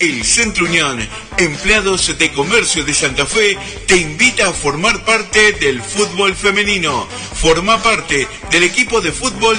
El Centro Unión, Empleados de Comercio de Santa Fe, te invita a formar parte del fútbol femenino. Forma parte del equipo de fútbol